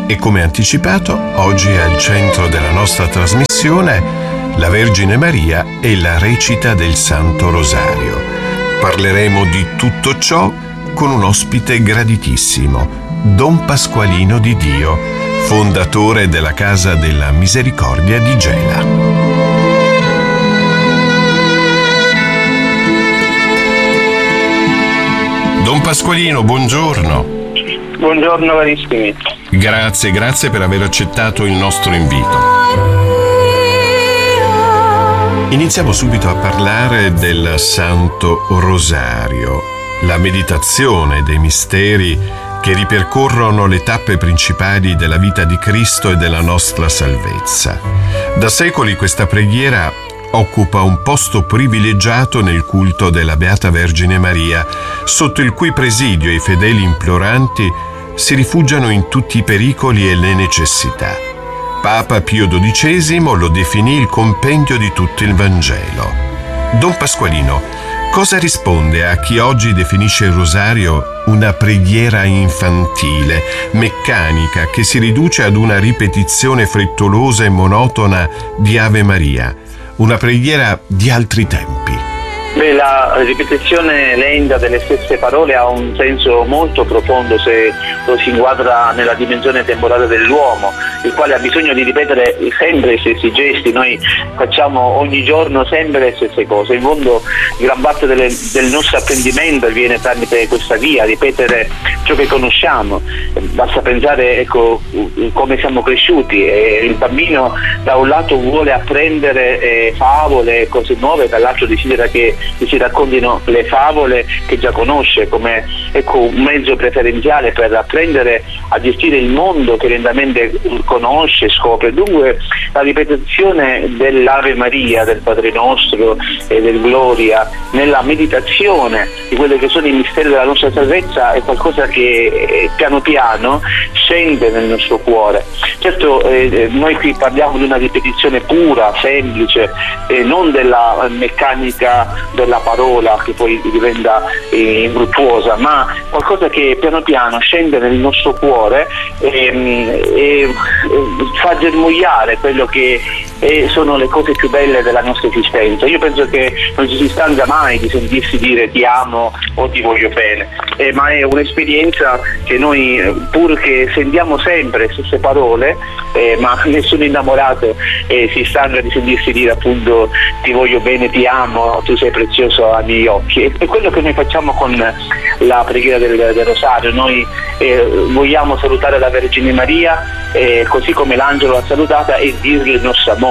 E come anticipato, oggi è al centro della nostra trasmissione la Vergine Maria e la recita del Santo Rosario. Parleremo di tutto ciò con un ospite graditissimo, Don Pasqualino Di Dio, fondatore della Casa della Misericordia di Gela. Don Pasqualino, buongiorno. Buongiorno carissimi. Grazie per aver accettato il nostro invito. Iniziamo subito a parlare del Santo Rosario, la meditazione dei misteri che ripercorrono le tappe principali della vita di Cristo e della nostra salvezza. Da secoli questa preghiera occupa un posto privilegiato nel culto della Beata Vergine Maria, sotto il cui presidio i fedeli imploranti si rifugiano in tutti i pericoli e le necessità. Papa Pio XII lo definì il compendio di tutto il Vangelo. Don Pasqualino, cosa risponde a chi oggi definisce il rosario una preghiera infantile, meccanica, che si riduce ad una ripetizione frettolosa e monotona di Ave Maria, una preghiera di altri tempi? La ripetizione lenta delle stesse parole ha un senso molto profondo se lo si inquadra nella dimensione temporale dell'uomo, il quale ha bisogno di ripetere sempre i stessi gesti. Noi facciamo ogni giorno sempre le stesse cose. In fondo gran parte del nostro apprendimento avviene tramite questa via, ripetere ciò che conosciamo. Basta pensare, come siamo cresciuti. Il bambino da un lato vuole apprendere favole, cose nuove, dall'altro desidera che si raccontino le favole che già conosce come un mezzo preferenziale per apprendere a gestire il mondo che lentamente conosce, scopre. Dunque la ripetizione dell'Ave Maria, del Padre Nostro e del Gloria nella meditazione di quelli che sono i misteri della nostra salvezza è qualcosa che piano piano scende nel nostro cuore. Certo, noi qui parliamo di una ripetizione pura, semplice, non della meccanica della parola che poi diventa infruttuosa, ma qualcosa che piano piano scende nel nostro cuore e fa germogliare quello che sono le cose più belle della nostra esistenza. Io penso che non ci si stanca mai di sentirsi dire ti amo o ti voglio bene, ma è un'esperienza che noi, pur che sentiamo sempre le stesse parole, ma nessun innamorato si stanca di sentirsi dire appunto ti voglio bene, ti amo, tu sei prezioso ai miei occhi. E quello che noi facciamo con la preghiera del Rosario. Noi vogliamo salutare la Vergine Maria così come l'angelo l'ha salutata e dirgli il nostro amore.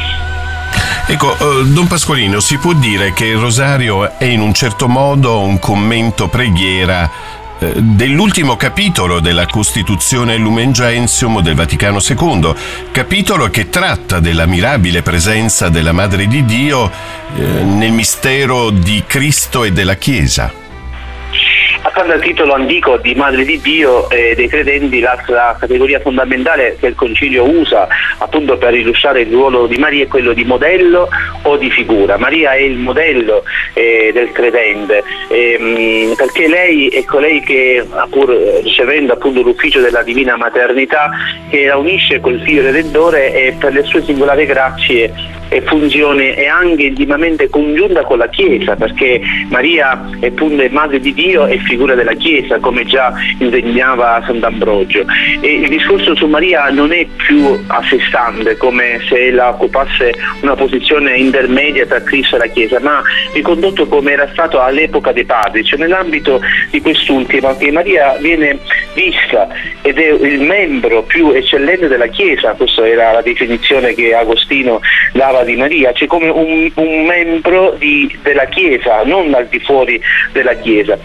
Ecco, Don Pasqualino, si può dire che il Rosario è in un certo modo un commento preghiera dell'ultimo capitolo della Costituzione Lumen Gentium del Vaticano II, capitolo che tratta della mirabile presenza della Madre di Dio nel mistero di Cristo e della Chiesa. Accanto al titolo antico di Madre di Dio dei credenti, l'altra categoria fondamentale che il Concilio usa appunto per illustrare il ruolo di Maria è quello di modello o di figura. Maria è il modello del credente, perché lei è colei che, pur ricevendo appunto l'ufficio della divina maternità, che la unisce col Figlio Redentore e per le sue singolari grazie e funzione è anche intimamente congiunta con la Chiesa, perché Maria è appunto Madre di Dio e figura della Chiesa, come già insegnava Sant'Ambrogio. E il discorso su Maria non è più a sé stante, come se ella occupasse una posizione intermedia tra Cristo e la Chiesa, ma ricondotto come era stato all'epoca dei padri, cioè nell'ambito di quest'ultima, che Maria viene vista ed è il membro più eccellente della Chiesa. Questa era la definizione che Agostino dava di Maria, cioè come un membro della Chiesa, non al di fuori della Chiesa.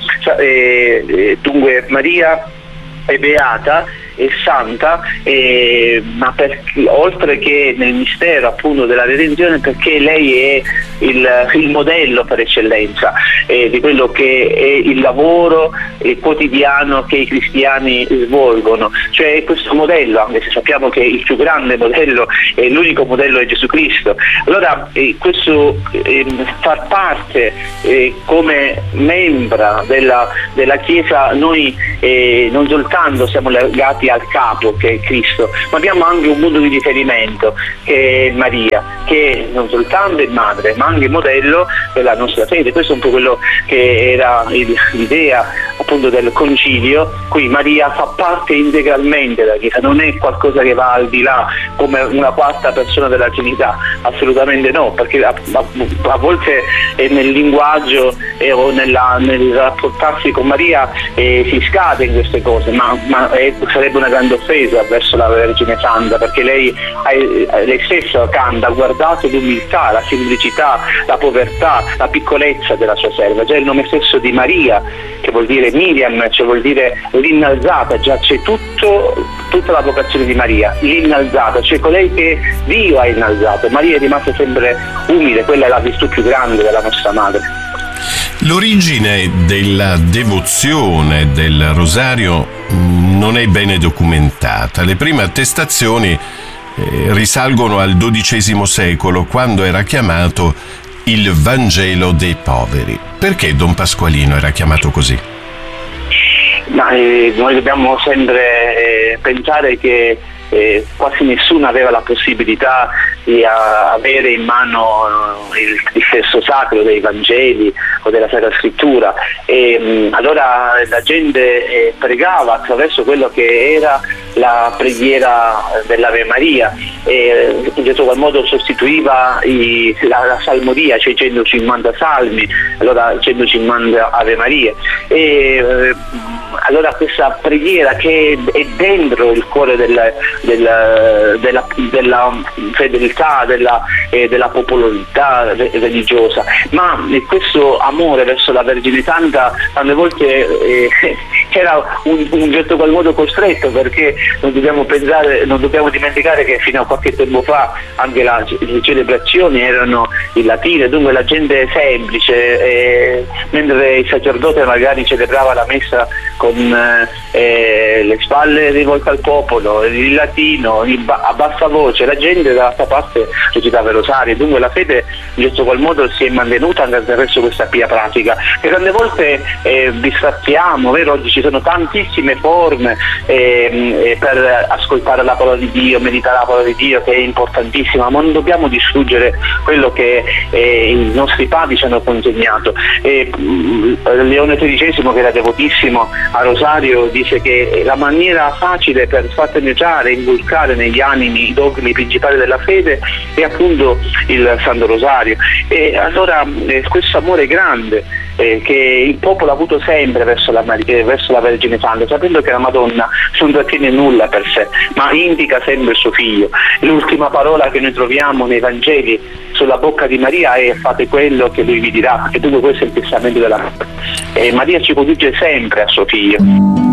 Dunque Maria è beata, è santa, ma oltre che nel mistero appunto della redenzione, perché lei è il modello per eccellenza di quello che è il lavoro quotidiano che i cristiani svolgono, cioè questo modello, anche se sappiamo che il più grande modello e l'unico modello è Gesù Cristo. Allora questo far parte come membra della Chiesa, noi non soltanto siamo legati legati al capo, che è Cristo, ma abbiamo anche un punto di riferimento, che è Maria, che non soltanto è madre ma anche modello della nostra fede. Questo è un po' quello che era l'idea appunto del concilio. Qui Maria fa parte integralmente della Chiesa, non è qualcosa che va al di là come una quarta persona della Trinità, assolutamente no, perché a volte nel linguaggio o nel rapportarsi con Maria si scade in queste cose, ma sarebbe una grande offesa verso la Vergine Santa, perché lei stessa canta: guardate l'umiltà, la semplicità, la povertà, la piccolezza della sua serva. Già il nome stesso di Maria, che vuol dire Miriam, cioè vuol dire l'innalzata, già c'è tutta la vocazione di Maria, l'innalzata, cioè colei che Dio ha innalzato. Maria è rimasta sempre umile, quella è la virtù più grande della nostra madre. L'origine della devozione del rosario non è bene documentata. Le prime attestazioni risalgono al XII secolo, quando era chiamato il Vangelo dei poveri. Perché Don Pasqualino era chiamato così? Noi dobbiamo sempre pensare che quasi nessuno aveva la possibilità di avere in mano il testo sacro dei Vangeli o della Sacra Scrittura, e allora la gente pregava attraverso quello che era la preghiera dell'Ave Maria, e in questo qual modo sostituiva la salmodia, cioè 150 salmi, allora 150 Ave Marie, e allora questa preghiera che è dentro il cuore della fedeltà, della popolarità religiosa, ma questo amore verso la Vergine Santa tante volte era un certo qual modo costretto, perché non dobbiamo dimenticare che fino a qualche tempo fa anche le celebrazioni erano in latino, dunque la gente semplice, mentre il sacerdote magari celebrava la messa con le spalle rivolte al popolo, in latino, a bassa voce, la gente dall'altra parte recitava il rosario. Dunque la fede in questo qual modo si è mantenuta anche attraverso questa pia pratica, che tante volte distrattiamo, vero? Oggi ci sono tantissime forme per ascoltare la parola di Dio, meditare la parola di Dio, che è importantissima, ma non dobbiamo distruggere quello che i nostri padri ci hanno consegnato. Leone XIII, che era devotissimo a rosario, dice che la maniera facile per far penetrare e inculcare negli animi i dogmi principali della fede è appunto il Santo Rosario. E allora questo amore grande che il popolo ha avuto sempre verso la Vergine Santa, sapendo che la Madonna non trattiene nulla per sé, ma indica sempre il suo figlio. L'ultima parola che noi troviamo nei Vangeli sulla bocca di Maria è: fate quello che lui vi dirà, e dunque questo è il testamento della Maria. Maria ci conduce sempre a suo figlio.